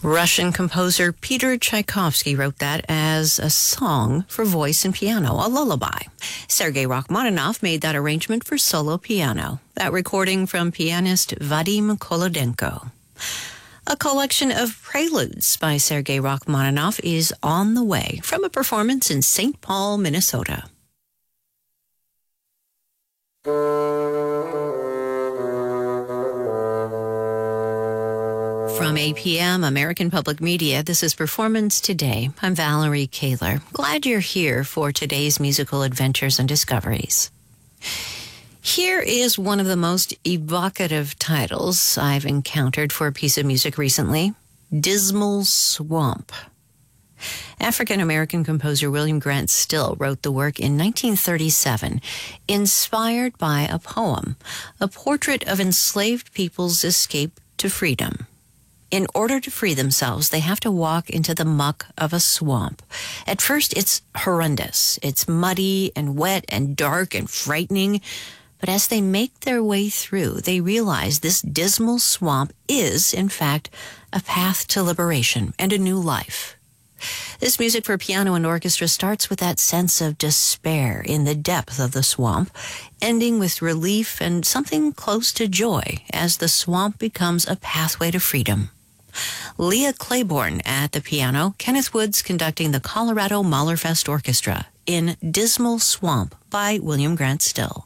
Russian composer Peter Tchaikovsky wrote that as a song for voice and piano, a lullaby. Sergei Rachmaninoff made that arrangement for solo piano. That recording from pianist Vadim Kolodenko. A collection of preludes by Sergei Rachmaninoff is on the way from a performance in St. Paul, Minnesota. From APM, American Public Media, this is Performance Today. I'm Valerie Kaler. Glad you're here for today's musical adventures and discoveries. Here is one of the most evocative titles I've encountered for a piece of music recently, Dismal Swamp. African-American composer William Grant Still wrote the work in 1937, inspired by a poem, a portrait of enslaved people's escape to freedom. In order to free themselves, they have to walk into the muck of a swamp. At first, it's horrendous. It's muddy and wet and dark and frightening. But as they make their way through, they realize this dismal swamp is, in fact, a path to liberation and a new life. This music for piano and orchestra starts with that sense of despair in the depth of the swamp, ending with relief and something close to joy as the swamp becomes a pathway to freedom. Leah Claiborne at the piano, Kenneth Woods conducting the Colorado Mahlerfest Orchestra in Dismal Swamp by William Grant Still.